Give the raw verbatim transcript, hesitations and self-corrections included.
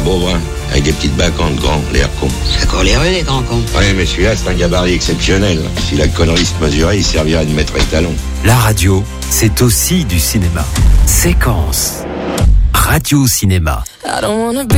beau brun, avec des petites bacantes grands, l'air con. C'est coléreux, les grands cons. Oui, mais celui-là, c'est un gabarit exceptionnel. Si la connerie se mesurait, il servirait de maître étalon. La radio, c'est aussi du cinéma. Séquence. Radio Cinéma.